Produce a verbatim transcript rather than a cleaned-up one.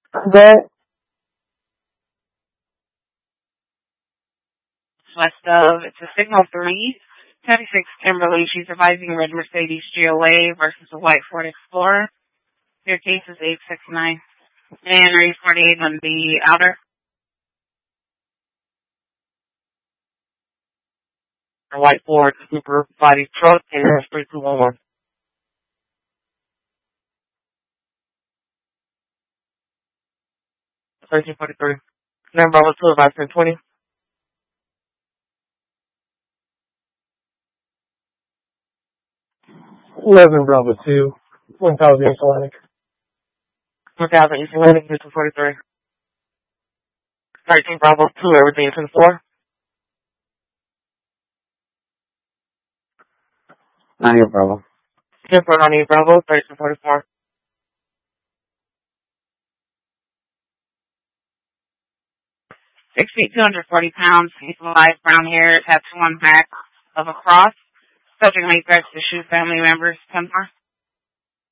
That West of, it's a Signal three, seventy-six Kimberly. She's advising red Mercedes G L A versus a white Ford Explorer. Your case is eight six nine. And are you forty-eight on the outer? a white Ford Super body truck and it's three two one one. thirteen forty-three. Nine Bravo two about ten twenty. eleven Bravo two. one thousand East Atlantic. one thousand East Atlantic, two forty-three. thirteen Bravo two, everything ten four. ninety-eight Bravo. ten four ninety-eight Bravo, thirty-two forty-four. Six feet, two hundred forty pounds. He's alive, brown hair, tattoo on back of a cross. Subject may threats to shoot family members. ten four.